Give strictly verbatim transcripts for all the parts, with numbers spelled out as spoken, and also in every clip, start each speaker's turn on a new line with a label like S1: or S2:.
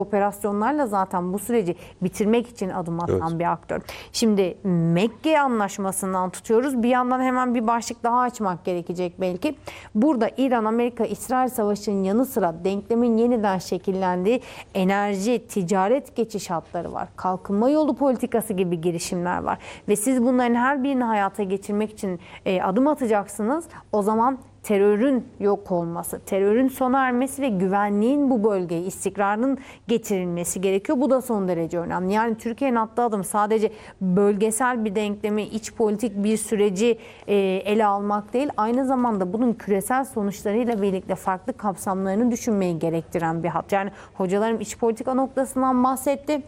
S1: operasyonlarla zaten bu süreci bitirmek için adım atan
S2: Evet.
S1: bir aktör. Şimdi Mekke Anlaşması'ndan tutuyoruz. Bir yandan hemen bir başlık daha açmak gerekecek belki. Burada İran, Amerika, İsrail Savaşı'nın yanı sıra denklemin yeniden şekillendiği enerji, ticaret geçiş hatları var. Kalkınma yolu politikası gibi girişimler var. Ve siz bunların her birini hayata geçirmek için e, adım atacaksınız. O zaman terörün yok olması, terörün sona ermesi ve güvenliğin bu bölgeye, istikrarın getirilmesi gerekiyor. Bu da son derece önemli. Yani Türkiye'nin attığı adım sadece bölgesel bir denklemi, iç politik bir süreci e, ele almak değil, aynı zamanda bunun küresel sonuçlarıyla birlikte farklı kapsamlarını düşünmeyi gerektiren bir hat. Yani hocalarım iç politika noktasından bahsetti.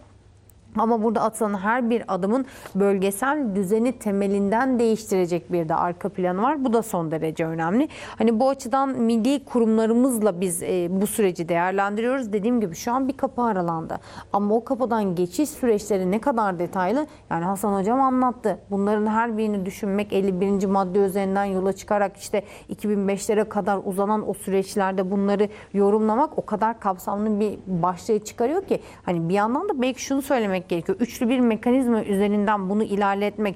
S1: Ama burada atılan her bir adımın bölgesel düzeni temelinden değiştirecek bir de arka planı var. Bu da son derece önemli. Hani bu açıdan milli kurumlarımızla biz e, bu süreci değerlendiriyoruz. Dediğim gibi şu an bir kapı aralandı. Ama o kapıdan geçiş süreçleri ne kadar detaylı? Yani Hasan Hocam anlattı. Bunların her birini düşünmek, elli birinci madde üzerinden yola çıkarak işte iki bin beşlere kadar uzanan o süreçlerde bunları yorumlamak o kadar kapsamlı bir başlığı çıkarıyor ki. Hani bir yandan da belki şunu söylemek gerekiyor. Üçlü bir mekanizma üzerinden bunu ilerletmek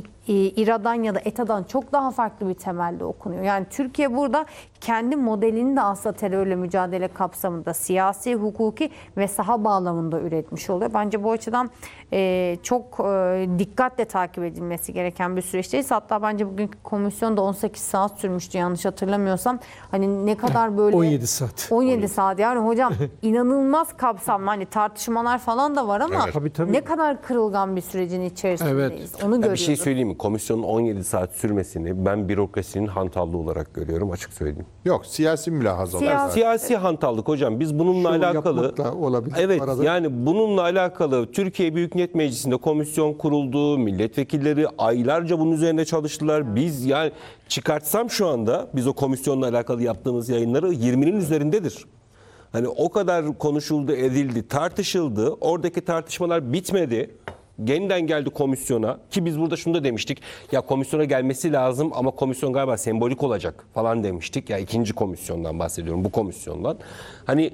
S1: İRA'dan ya da ETA'dan çok daha farklı bir temelde okunuyor. Yani Türkiye burada kendi modelini de aslında terörle mücadele kapsamında siyasi, hukuki ve saha bağlamında üretmiş oluyor. Bence bu açıdan e, çok e, dikkatle takip edilmesi gereken bir süreçteyiz. Hatta bence bugünkü komisyon da on sekiz saat sürmüştü yanlış hatırlamıyorsam. Hani ne kadar böyle...
S3: on yedi saat.
S1: on yedi saat yani hocam inanılmaz kapsamlı. Hani tartışmalar falan da var ama
S2: Evet.
S3: Tabii, tabii.
S1: ne kadar kırılgan bir sürecin içerisindeyiz.
S3: Evet.
S1: Onu görüyoruz.
S2: Bir şey söyleyeyim mi? Komisyonun on yedi saat sürmesini ben bürokrasinin hantallığı olarak görüyorum, açık söyleyeyim.
S4: Yok, siyasi mülahaza.
S1: Siyasi-
S2: Siyasi hantallık hocam. Biz bununla
S3: Şov
S2: alakalı
S3: yapmak da olabilir
S2: Evet
S3: arada.
S2: yani bununla alakalı Türkiye Büyük Millet Meclisi'nde komisyon kuruldu. Milletvekilleri aylarca bunun üzerinde çalıştılar. Biz yani çıkartsam şu anda biz o komisyonla alakalı yaptığımız yayınları yirminin üzerindedir. Hani o kadar konuşuldu, edildi, tartışıldı. Oradaki tartışmalar bitmedi. Yeniden geldi komisyona ki biz burada şunu da demiştik. Ya komisyona gelmesi lazım ama komisyon galiba sembolik olacak falan demiştik. Ya ikinci komisyondan bahsediyorum, bu komisyondan. Hani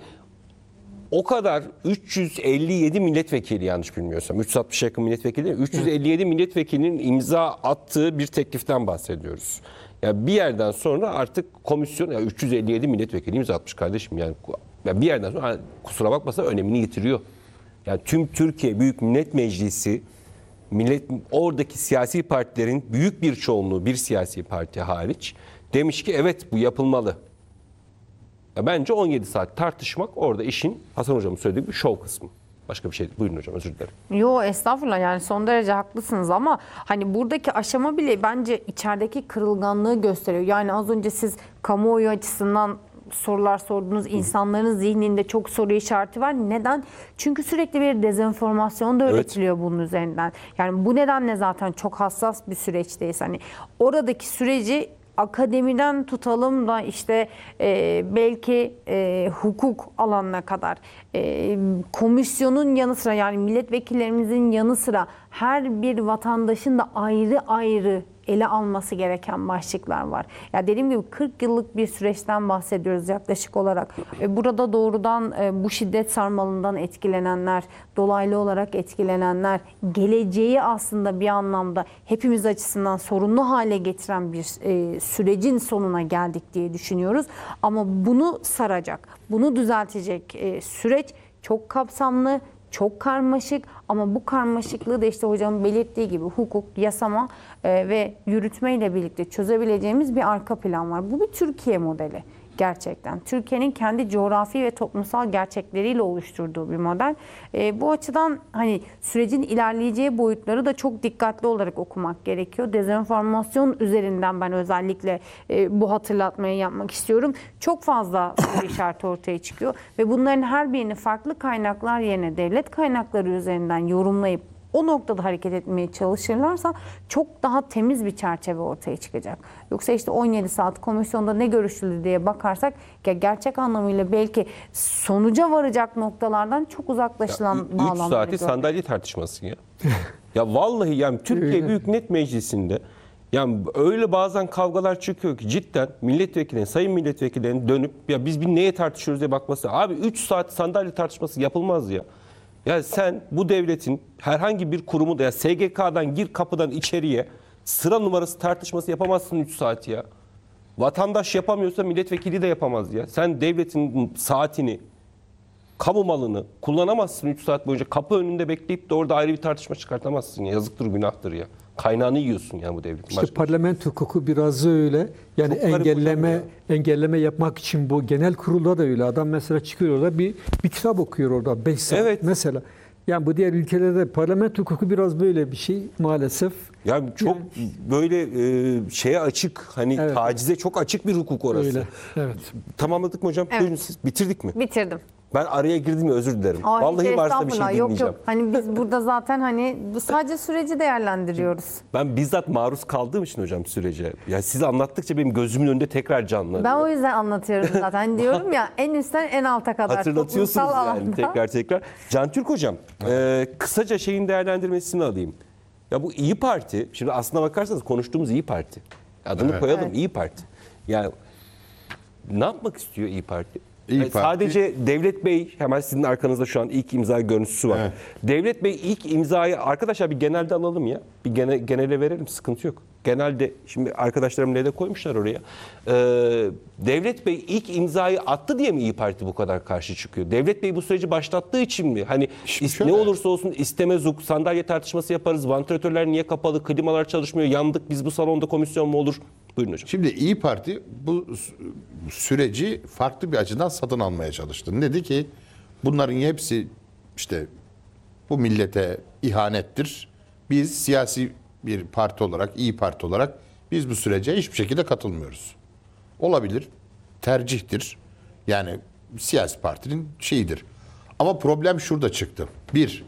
S2: o kadar üç yüz elli yedi milletvekili, yanlış bilmiyorsam üç yüz altmışa yakın milletvekili değil mi? üç yüz elli yedi milletvekilinin imza attığı bir tekliften bahsediyoruz. Ya bir yerden sonra artık komisyon, ya üç yüz elli yedi milletvekili imza atmış kardeşim, yani ya bir yerden sonra kusura bakmasa önemini yitiriyor. Yani tüm Türkiye Büyük Millet Meclisi, millet oradaki siyasi partilerin büyük bir çoğunluğu, bir siyasi parti hariç, demiş ki evet bu yapılmalı. Ya bence on yedi saat tartışmak orada işin, Hasan Hocam'ın söylediği bir şov kısmı. Başka bir şey değil. Buyurun hocam, özür dilerim.
S1: Yo estağfurullah, yani son derece haklısınız ama hani buradaki aşama bile bence içerideki kırılganlığı gösteriyor. Yani az önce siz kamuoyu açısından sorular sordunuz. İnsanların zihninde çok soru işareti var. Neden? Çünkü sürekli bir dezenformasyon da
S2: Evet.
S1: üretiliyor bunun üzerinden. Yani bu nedenle zaten çok hassas bir süreçteyiz. Hani oradaki süreci akademiden tutalım da işte e, belki e, hukuk alanına kadar e, komisyonun yanı sıra, yani milletvekillerimizin yanı sıra her bir vatandaşın da ayrı ayrı ele alması gereken başlıklar var. Ya dediğim gibi kırk yıllık bir süreçten bahsediyoruz yaklaşık olarak. E, burada doğrudan e, bu şiddet sarmalından etkilenenler, dolaylı olarak etkilenenler, geleceği aslında bir anlamda hepimiz açısından sorunlu hale getiren bir e, sürecin sonuna geldik diye düşünüyoruz. Ama bunu saracak, bunu düzeltecek e, süreç çok kapsamlı, çok karmaşık, ama bu karmaşıklığı da işte hocamın belirttiği gibi hukuk, yasama e, ve yürütmeyle birlikte çözebileceğimiz bir arka plan var. Bu bir Türkiye modeli gerçekten. Türkiye'nin kendi coğrafi ve toplumsal gerçekleriyle oluşturduğu bir model. E, bu açıdan hani sürecin ilerleyeceği boyutları da çok dikkatli olarak okumak gerekiyor. Dezenformasyon üzerinden ben özellikle e, bu hatırlatmayı yapmak istiyorum. Çok fazla soru işareti ortaya çıkıyor ve bunların her birini farklı kaynaklar yerine devlet kaynakları üzerinden yorumlayıp o noktada hareket etmeye çalışırlarsa çok daha temiz bir çerçeve ortaya çıkacak. Yoksa işte on yedi saat komisyonda ne görüşüldü diye bakarsak gerçek anlamıyla belki sonuca varacak noktalardan çok uzaklaşılan
S2: üç
S1: bağlamları
S2: saati
S1: gördük.
S2: sandalye tartışması ya. Ya vallahi yani Türkiye Büyük Millet Meclisi'nde Yani öyle bazen kavgalar çıkıyor ki cidden milletvekilinin, sayın milletvekillerinin dönüp ya biz bir neye tartışıyoruz diye bakması. Abi üç saat sandalye tartışması yapılmaz ya. Ya sen bu devletin herhangi bir kurumu da ya S G K'dan gir kapıdan içeriye sıra numarası tartışması yapamazsın üç saat ya. Vatandaş yapamıyorsa milletvekili de yapamaz ya. Sen devletin saatini, kamu malını kullanamazsın üç saat boyunca. Kapı önünde bekleyip de orada ayrı bir tartışma çıkartamazsın ya. Yazıktır, günahtır ya. Kaynağını yiyorsun ya bu devletin.
S3: İşte
S2: Başka
S3: parlamento hukuku biraz öyle. Yani
S2: Çok garip
S3: engelleme
S2: hocam
S3: engelleme yapmak için bu genel kurulda da öyle. Adam mesela çıkıyor orada bir bir kitap okuyor orada beş saat
S2: Evet.
S3: mesela. Yani bu diğer ülkelerde parlamento hukuku biraz böyle bir şey maalesef.
S2: Yani çok böyle e, şeye açık, hani
S3: Evet.
S2: tacize çok açık bir hukuk orası.
S3: Öyle. Evet.
S2: Tamamladık mı hocam?
S1: Evet.
S2: Buyurun siz. Bitirdik mi?
S1: Bitirdim.
S2: Ben araya girdim ya, özür dilerim.
S1: Ay,
S2: Vallahi
S1: hiç
S2: varsa bir şey
S1: estağfurullah.
S2: dinleyeceğim.
S1: Yok yok. Hani biz burada zaten hani bu sadece süreci değerlendiriyoruz.
S2: Ben bizzat maruz kaldığım için hocam sürece. Yani siz anlattıkça benim gözümün önünde tekrar canlanıyor.
S1: Ben o yüzden anlatıyorum zaten. Hani diyorum ya en üstten en alta kadar.
S2: Hatırlatıyorsunuz
S1: toplumsal
S2: yani
S1: alanda.
S2: tekrar tekrar. Can Türk hocam, e, kısaca şeyin değerlendirmesini alayım. Ya bu İyi Parti, şimdi aslına bakarsanız konuştuğumuz İyi Parti. Adını
S4: Evet.
S2: koyalım,
S1: Evet.
S2: İyi Parti. Yani ne yapmak istiyor İyi Parti?
S4: İyi
S2: Yani
S4: Parti-
S2: Sadece Devlet Bey, hemen sizin arkanızda şu an ilk imza görüntüsü var.
S4: Evet.
S2: Devlet Bey ilk imzayı, arkadaşlar bir genelde alalım ya. Bir gene, genele verelim, sıkıntı yok. Genelde, şimdi arkadaşlarım ne de koymuşlar oraya. Ee, Devlet Bey ilk imzayı attı diye mi İyi Parti bu kadar karşı çıkıyor? Devlet Bey bu süreci başlattığı için mi? Hani
S4: Şimdi
S2: is-
S4: şöyle-
S2: ne olursa olsun istemez, sandalye tartışması yaparız, vantilatörler niye kapalı, klimalar çalışmıyor, yandık, biz bu salonda komisyon mu olur? Buyurun hocam.
S4: Şimdi İyi Parti bu sü- süreci farklı bir açıdan satın almaya çalıştı. Dedi ki bunların hepsi işte bu millete ihanettir. Biz siyasi bir parti olarak, İyi Parti olarak biz bu sürece hiçbir şekilde katılmıyoruz. Olabilir, tercihtir. Yani siyasi partinin şeyidir. Ama problem şurada çıktı. Bir,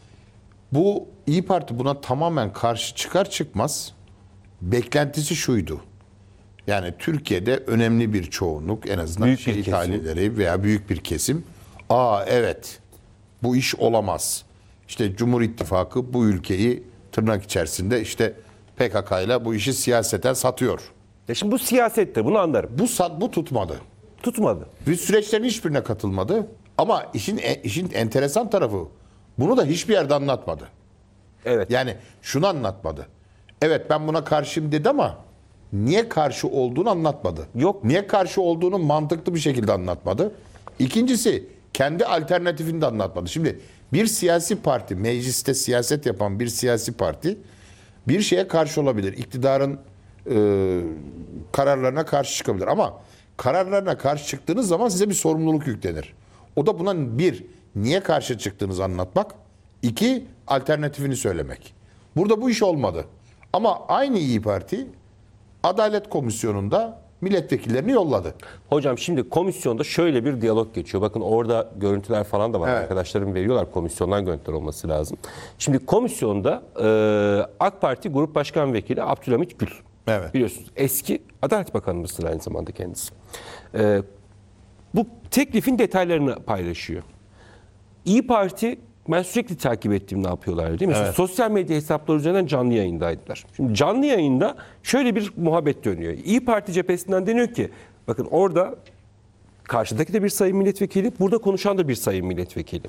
S4: bu İyi Parti buna tamamen karşı çıkar çıkmaz beklentisi şuydu. Yani Türkiye'de önemli bir çoğunluk, en azından
S2: Büyük bir
S4: şehit
S2: kesim.
S4: aileleri veya büyük bir kesim, aa evet bu iş olamaz. İşte Cumhur İttifakı bu ülkeyi tırnak içerisinde işte P K K ile bu işi siyaseten satıyor.
S2: Ya şimdi bu siyasette, bunu anlarım.
S4: Bu sat bu tutmadı.
S2: Tutmadı.
S4: Ve süreçlerin hiçbirine katılmadı. Ama işin e- işin enteresan tarafı bunu da hiçbir yerde anlatmadı.
S2: Evet.
S4: Yani şunu anlatmadı. Evet ben buna karşıyım dedi ama niye karşı olduğunu anlatmadı.
S2: Yok.
S4: Niye karşı olduğunu mantıklı bir şekilde anlatmadı. İkincisi kendi alternatifini de anlatmadı. Şimdi bir siyasi parti, mecliste siyaset yapan bir siyasi parti bir şeye karşı olabilir. İktidarın e, kararlarına karşı çıkabilir ama kararlarına karşı çıktığınız zaman size bir sorumluluk yüklenir. O da buna bir, niye karşı çıktığınızı anlatmak. İki, alternatifini söylemek. Burada bu iş olmadı. Ama aynı İyi Parti Adalet Komisyonu'nda milletvekillerini yolladı.
S2: Hocam şimdi komisyonda şöyle bir diyalog geçiyor. Bakın orada görüntüler falan da var.
S4: Evet.
S2: Arkadaşlarım veriyorlar, komisyondan görüntüler olması lazım. Şimdi komisyonda e, AK Parti Grup Başkan Vekili Abdülhamit Gül.
S4: Evet.
S2: Biliyorsunuz eski Adalet Bakanımızdır aynı zamanda kendisi. E, bu teklifin detaylarını paylaşıyor. İyi Parti, ben sürekli takip ettiğim ne yapıyorlar değil mi?
S4: Evet.
S2: Sosyal medya hesapları üzerinden canlı yayındaydılar. Şimdi canlı yayında şöyle bir muhabbet dönüyor. İyi Parti cephesinden deniyor ki, bakın orada karşıdaki de bir sayın milletvekili, burada konuşan da bir sayın milletvekili.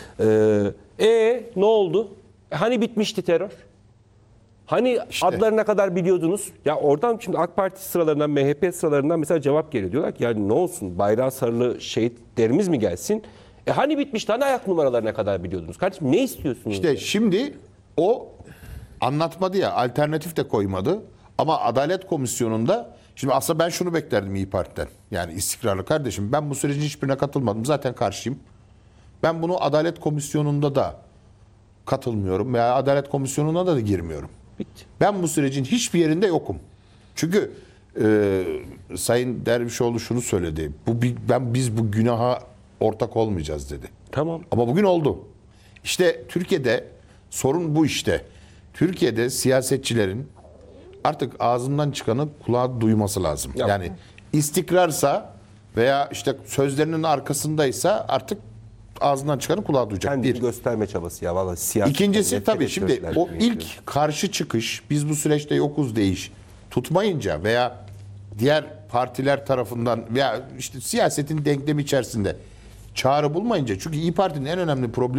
S2: Ee, e ne oldu? E, hani bitmişti terör? Hani
S4: İşte.
S2: adlarına kadar biliyordunuz? Ya oradan şimdi AK Parti sıralarından, M H P sıralarından mesela cevap geliyor. Diyorlar ki yani ne olsun, bayrağı sarılı şehitlerimiz mi gelsin? E hani bitmişti, hani ayak numaralarına kadar biliyordunuz? Kardeşim ne istiyorsunuz?
S4: İşte şimdi o anlatmadı ya, alternatif de koymadı. Ama Adalet Komisyonu'nda, şimdi aslında ben şunu beklerdim İyi Parti'den. Yani istikrarlı kardeşim, ben bu sürecin hiçbirine katılmadım. Zaten karşıyım. Ben bunu Adalet Komisyonu'nda da katılmıyorum veya Adalet Komisyonu'na da, da girmiyorum.
S2: Bitti.
S4: Ben bu sürecin hiçbir yerinde yokum. Çünkü e, Sayın Dervişoğlu şunu söyledi. Bu bir- ben biz bu günaha ortak olmayacağız dedi.
S2: Tamam.
S4: Ama bugün oldu. İşte Türkiye'de sorun bu işte. Türkiye'de siyasetçilerin artık ağzından çıkanı kulağı duyması lazım.
S2: Yap.
S4: Yani istikrarsa veya işte sözlerinin arkasındaysa artık ağzından çıkanı kulağı duyacak.
S2: Kendini
S4: Bir.
S2: gösterme çabası ya vallahi siyasi.
S4: İkincisi
S2: nefret
S4: tabii
S2: ediyor
S4: şimdi
S2: sözler
S4: o
S2: demektir.
S4: ilk karşı çıkış, biz bu süreçte yokuz deyiş tutmayınca veya diğer partiler tarafından veya işte siyasetin denklemi içerisinde çağrı bulmayınca, çünkü İYİ Parti'nin en önemli problemi